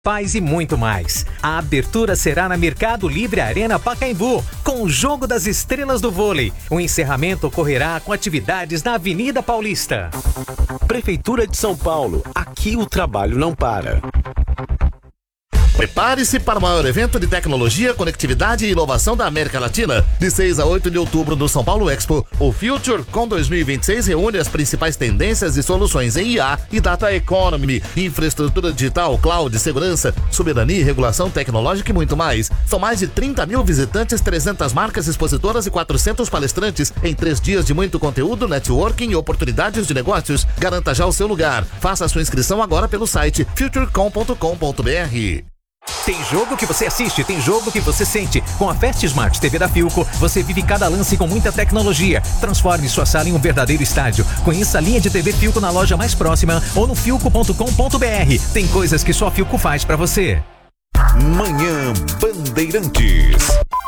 Paz e muito mais. A abertura será na Mercado Livre Arena Pacaembu, com o Jogo das Estrelas do Vôlei. O encerramento ocorrerá com atividades na Avenida Paulista. Prefeitura de São Paulo. Aqui o trabalho não para. Prepare-se para o maior evento de tecnologia, conectividade e inovação da América Latina. De 6 a 8 de outubro no São Paulo Expo, o FutureCon 2026 reúne as principais tendências e soluções em IA e Data Economy, infraestrutura digital, cloud, segurança, soberania e regulação tecnológica e muito mais. São mais de 30 mil visitantes, 300 marcas expositoras e 400 palestrantes em 3 dias de muito conteúdo, networking e oportunidades de negócios. Garanta já o seu lugar. Faça a sua inscrição agora pelo site futurecom.com.br. Tem jogo que você assiste, tem jogo que você sente. Com a Fast Smart TV da Philco, você vive cada lance com muita tecnologia. Transforme sua sala em um verdadeiro estádio. Conheça a linha de TV Philco na loja mais próxima ou no philco.com.br. Tem coisas que só a Philco faz pra você. Manhã Bandeirantes.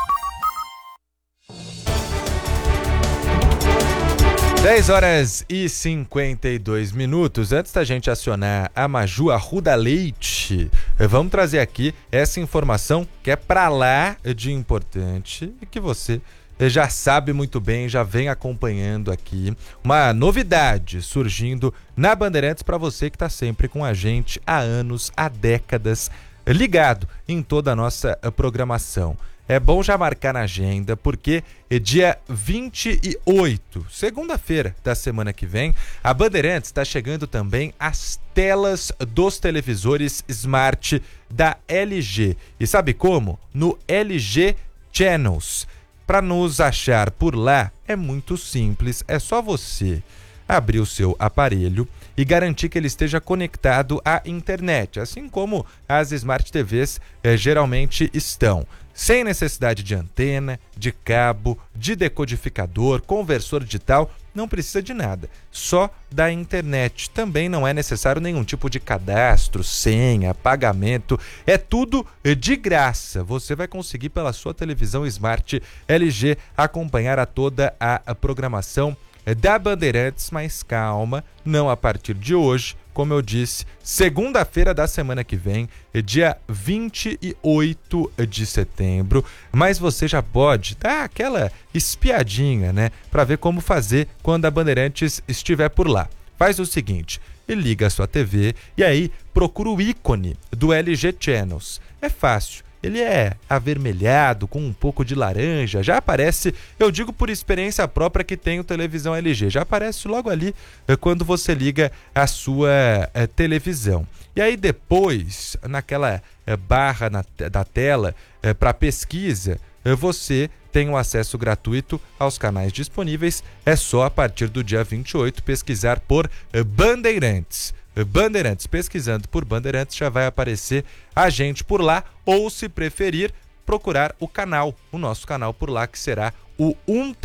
Dez horas e 52 minutos. Antes da gente acionar a Maju Arruda Leite, vamos trazer aqui essa informação que é pra lá de importante e que você já sabe muito bem, já vem acompanhando aqui. Uma novidade surgindo na Bandeirantes para você que está sempre com a gente há anos, há décadas, ligado em toda a nossa programação. É bom já marcar na agenda, porque dia 28, segunda-feira da semana que vem, a Bandeirantes está chegando também às telas dos televisores Smart da LG. E sabe como? No LG Channels. Para nos achar por lá é muito simples, é só você abrir o seu aparelho e garantir que ele esteja conectado à internet, assim como as Smart TVs geralmente estão. Sem necessidade de antena, de cabo, de decodificador, conversor digital, não precisa de nada, só da internet. Também não é necessário nenhum tipo de cadastro, senha, pagamento, é tudo de graça. Você vai conseguir pela sua televisão Smart LG acompanhar a toda a programação da Bandeirantes, mas calma, não a partir de hoje, como eu disse, segunda-feira da semana que vem, dia 28 de setembro, mas você já pode dar aquela espiadinha, né, para ver como fazer quando a Bandeirantes estiver por lá. Faz o seguinte, liga a sua TV e aí procura o ícone do LG Channels. É fácil. Ele é avermelhado, com um pouco de laranja, já aparece, eu digo por experiência própria que tenho televisão LG, já aparece logo ali quando você liga a sua televisão. E aí depois, naquela barra da tela para pesquisa, você tem um acesso gratuito aos canais disponíveis, é só a partir do dia 28 pesquisar por Bandeirantes. Bandeirantes, pesquisando por Bandeirantes já vai aparecer a gente por lá, ou se preferir, procurar o nosso canal por lá, que será o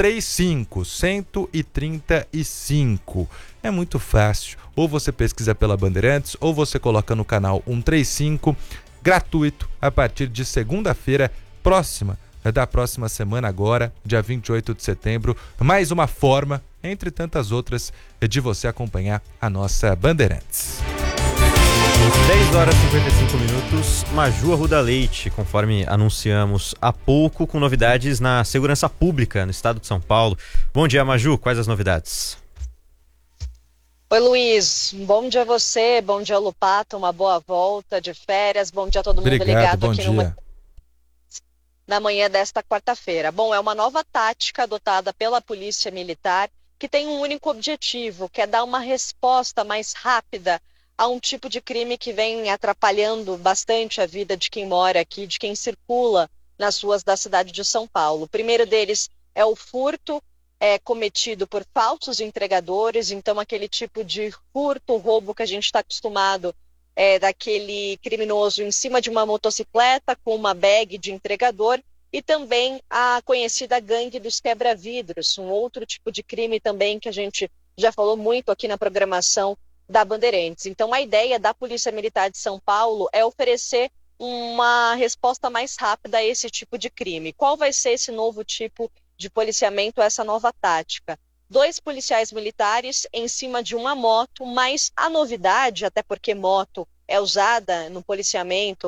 135. É muito fácil, ou você pesquisa pela Bandeirantes, ou você coloca no canal 135, gratuito, a partir de segunda-feira da próxima semana agora, dia 28 de setembro, mais uma forma, entre tantas outras, de você acompanhar a nossa Bandeirantes. 10 horas e 55 minutos, Maju Arruda Leite, conforme anunciamos há pouco, com novidades na segurança pública no estado de São Paulo. Bom dia, Maju, quais as novidades? Oi, Luiz, bom dia a você, bom dia, Lupato, uma boa volta de férias, bom dia a todo mundo. Obrigado, ligado bom aqui dia. Na manhã desta quarta-feira. Bom, é uma nova tática adotada pela Polícia Militar que tem um único objetivo, que é dar uma resposta mais rápida a um tipo de crime que vem atrapalhando bastante a vida de quem mora aqui, de quem circula nas ruas da cidade de São Paulo. O primeiro deles é o furto cometido por falsos entregadores, então aquele tipo de furto, roubo que a gente está acostumado daquele criminoso em cima de uma motocicleta com uma bag de entregador, e também a conhecida gangue dos quebra-vidros, um outro tipo de crime também que a gente já falou muito aqui na programação da Bandeirantes. Então a ideia da Polícia Militar de São Paulo é oferecer uma resposta mais rápida a esse tipo de crime. Qual vai ser esse novo tipo de policiamento, essa nova tática? 2 policiais militares em cima de uma moto, mas a novidade, até porque moto é usada no policiamento